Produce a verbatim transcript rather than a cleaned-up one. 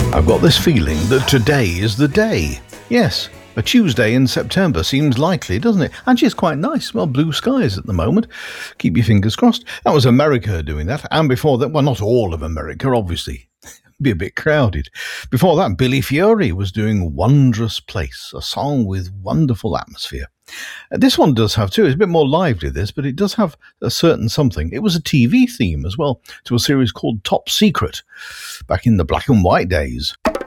I've got this feeling that today is the day. Yes, a Tuesday in September seems likely, doesn't it? Actually, it's quite nice. Well, blue skies at the moment. Keep your fingers crossed. That was America doing that. And before that, well, not all of America, obviously. Be a bit crowded. Before that, Billy Fiore was doing Wondrous Place, a song with wonderful atmosphere. Uh, This one does have too. It's a bit more lively, this, but it does have a certain something. It was a T V theme as well to a series called Top Secret back in the black and white days.